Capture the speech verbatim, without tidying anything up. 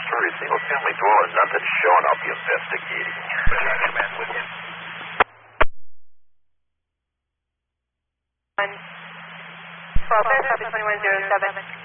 twelve-story single-family dwelling, nothing showing. I'll be investigating. Command with you. twelve, twenty-one zero seven.